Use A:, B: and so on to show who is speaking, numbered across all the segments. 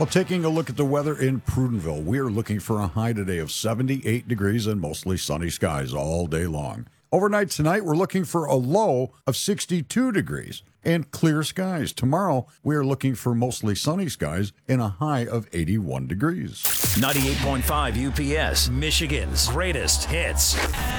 A: Well, taking a look at the weather in Prudenville, we are looking for a high today of 78 degrees and mostly sunny skies all day long. Overnight tonight, we're looking for a low of 62 degrees and clear skies. Tomorrow, we are looking for mostly sunny skies and a high of 81 degrees.
B: 98.5 UPS, Michigan's greatest hits.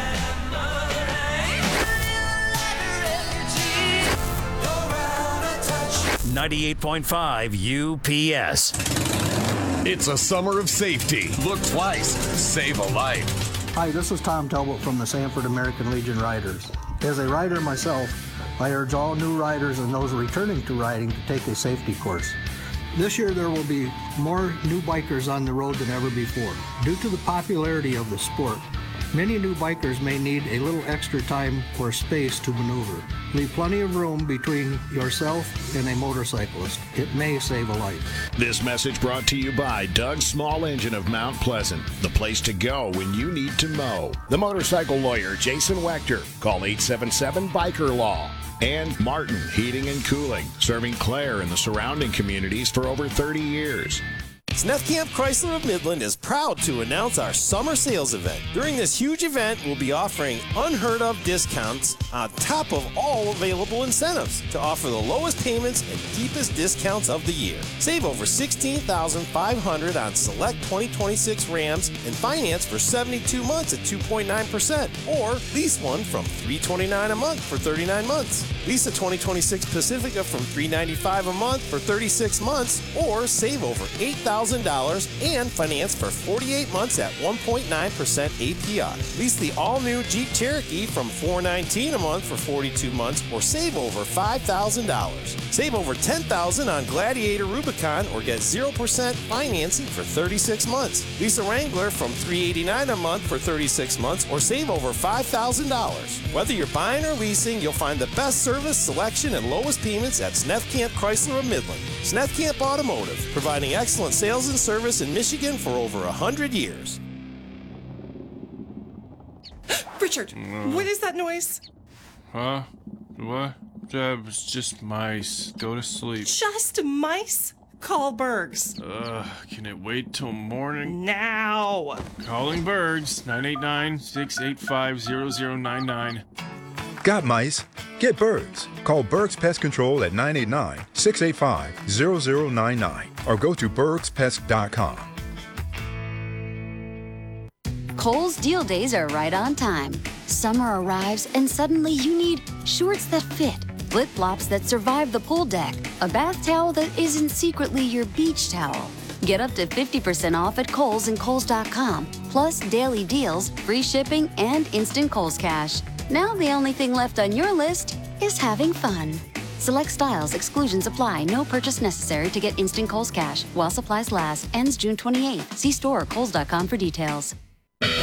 B: 98.5 UPS.
C: It's a summer of safety. Look twice, save a life.
D: Hi, this is Tom Talbot from the Sanford American Legion Riders. As a rider myself, I urge all new riders and those returning to riding to take a safety course. This year there will be more new bikers on the road than ever before. Due to the popularity of the sport, many new bikers may need a little extra time or space to maneuver. Leave plenty of room between yourself and a motorcyclist. It may save a life.
C: This message brought to you by Doug's Small Engine of Mount Pleasant, the place to go when you need to mow. The motorcycle lawyer, Jason Wechter. Call 877-BIKER-LAW. And Martin Heating and Cooling, serving Clare and the surrounding communities for over 30 years.
E: Sneff Camp Chrysler of Midland is proud to announce our summer sales event. During this huge event, we'll be offering unheard of discounts on top of all available incentives to offer the lowest payments and deepest discounts of the year. Save over $16,500 on select 2026 Rams and finance for 72 months at 2.9%, or lease one from $329 a month for 39 months. Lease a 2026 Pacifica from $395 a month for 36 months, or save over $8,000 and finance for 48 months at 1.9% APR. Lease the all-new Jeep Cherokee from $419 a month for 42 months, or save over $5,000. Save over $10,000 on Gladiator Rubicon, or get 0% financing for 36 months. Lease a Wrangler from $389 a month for 36 months, or save over $5,000. Whether you're buying or leasing, you'll find the best service, selection, and lowest payments at Sneff Camp Chrysler of Midland. Sneff Camp Automotive, providing excellent sales and service in Michigan for over 100 years.
F: Richard, what is that noise?
G: Huh? What? It was just mice. Go to sleep.
F: Just mice? Call Bergs.
G: Can it wait till morning?
F: Now!
G: Calling Bergs. 989-685-0099.
H: Got mice? Get Bergs. Call Bergs Pest Control at 989-685-0099 or go to bergspest.com.
I: Kohl's deal days are right on time. Summer arrives and suddenly you need shorts that fit, flip-flops that survive the pool deck, a bath towel that isn't secretly your beach towel. Get up to 50% off at Kohl's and Kohls.com, plus daily deals, free shipping, and instant Kohl's Cash. Now the only thing left on your list is having fun. Select styles, exclusions apply. No purchase necessary to get instant Kohl's Cash while supplies last. Ends June 28th. See store or Kohls.com for details.